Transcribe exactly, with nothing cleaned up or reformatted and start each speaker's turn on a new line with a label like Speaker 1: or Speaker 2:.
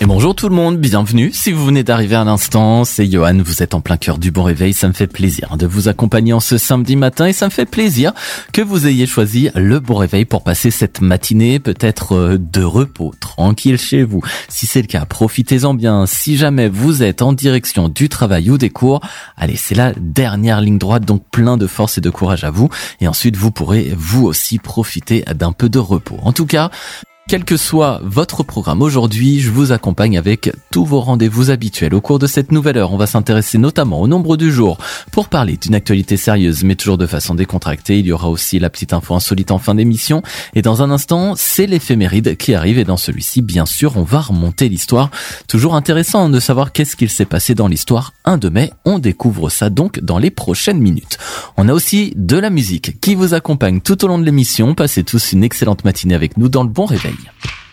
Speaker 1: Bonjour tout le monde, bienvenue. Si vous venez d'arriver à l'instant, c'est Johan, vous êtes en plein cœur du Bon Réveil. Ça me fait plaisir de vous accompagner en ce samedi matin et ça me fait plaisir que vous ayez choisi le Bon Réveil pour passer cette matinée peut-être de repos, tranquille chez vous. Si c'est le cas, profitez-en bien. Si jamais vous êtes en direction du travail ou des cours, allez, c'est la dernière ligne droite, donc plein de force et de courage à vous. Et ensuite, vous pourrez vous aussi profiter d'un peu de repos. En tout cas, quel que soit votre programme aujourd'hui, je vous accompagne avec tous vos rendez-vous habituels. Au cours de cette nouvelle heure, on va s'intéresser notamment au nombre du jour pour parler d'une actualité sérieuse, mais toujours de façon décontractée. Il y aura aussi la petite info insolite en fin d'émission. Et dans un instant, c'est l'éphéméride qui arrive. Et dans celui-ci, bien sûr, on va remonter l'histoire. Toujours intéressant de savoir qu'est-ce qu'il s'est passé dans l'histoire un de mai. On découvre ça donc dans les prochaines minutes. On a aussi de la musique qui vous accompagne tout au long de l'émission. Passez tous une excellente matinée avec nous dans le Bon Réveil.